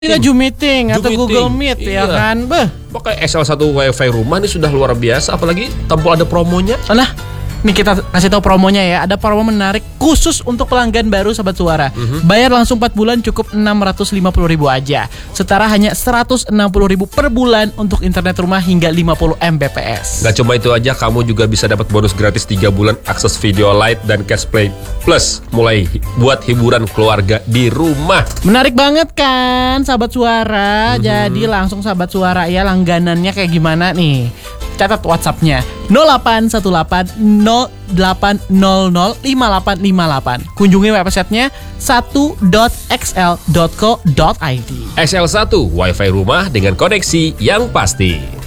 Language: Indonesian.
Kita Zoom meeting atau Google Meet ya kan. Pakai XL1 WiFi rumah ini sudah luar biasa, apalagi Tempol ada promonya. Nah, nih kita kasih tahu promonya ya. Ada promo menarik khusus untuk pelanggan baru Sobat Suara. Bayar langsung 4 bulan cukup 650.000 aja. Setara hanya 160.000 per bulan untuk internet rumah hingga 50 Mbps. Gak cuma itu aja, kamu juga bisa dapat bonus gratis 3 bulan akses video light dan cash play plus mulai buat hiburan keluarga di rumah. Menarik banget kan Sahabat Suara. Jadi langsung Sahabat Suara ya, langganannya kayak gimana nih? Catat WhatsApp-nya 081808005858. Kunjungi websitenya 1.xl.co.id. XL1 WiFi rumah dengan koneksi yang pasti.